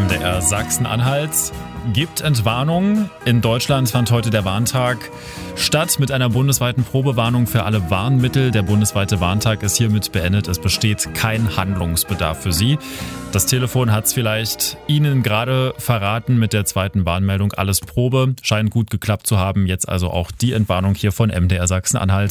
MDR Sachsen-Anhalt gibt Entwarnung. In Deutschland fand heute der Warntag statt mit einer bundesweiten Probewarnung für alle Warnmittel. Der bundesweite Warntag ist hiermit beendet. Es besteht kein Handlungsbedarf für Sie. Das Telefon hat es vielleicht Ihnen gerade verraten mit der zweiten Warnmeldung. Alles Probe, scheint gut geklappt zu haben. Jetzt also auch die Entwarnung hier von MDR Sachsen-Anhalt.